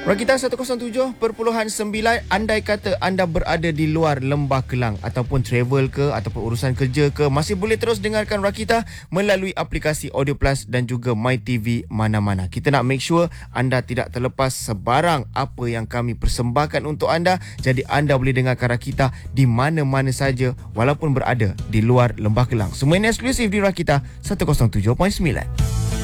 Rakita 107.9, andai kata anda berada di luar Lembah Kelang ataupun travel ke ataupun urusan kerja ke, masih boleh terus dengarkan Rakita melalui aplikasi Audio Plus dan juga MyTV mana-mana. Kita nak make sure anda tidak terlepas sebarang apa yang kami persembahkan untuk anda. Jadi anda boleh dengarkan Rakita di mana-mana saja walaupun berada di luar Lembah Kelang. Semua ini eksklusif di Rakita 107.9.